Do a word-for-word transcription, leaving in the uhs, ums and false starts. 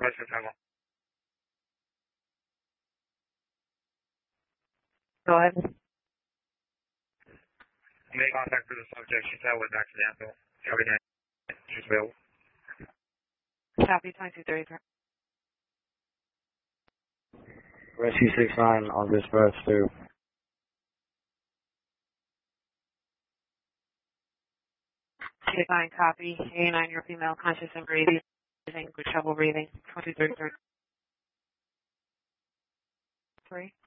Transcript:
Question time. Go ahead. Make contact with the subject. She said it was accidental. Every night. She's available. Copy twenty-two thirty-three. Rescue six nine on dispatch two. six nine copy. eighty-nine year female, conscious and breathing, with trouble breathing. twenty-two thirty-three. Three.